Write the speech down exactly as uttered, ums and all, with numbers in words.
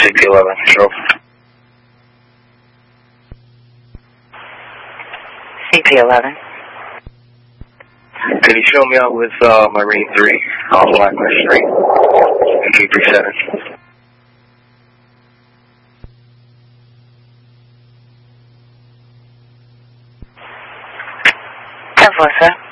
C P eleven, control. C P eleven. Can you show me out with uh, Marine three on Blacklist Street? two three seven. ten four, sir.